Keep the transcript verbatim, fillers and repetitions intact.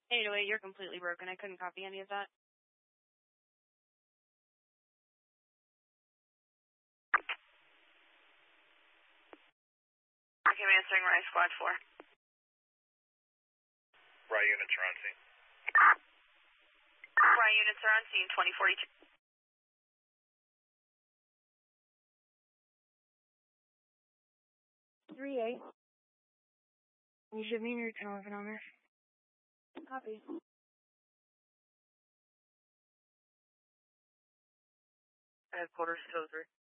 eight oh eight, you're completely broken. I couldn't copy any of that. Okay, I'm answering right, squad four. Right units are on scene. Right units are on scene, twenty forty-two. three eight. You should be in your ten eleven on there. Copy. Headquarters two oh three.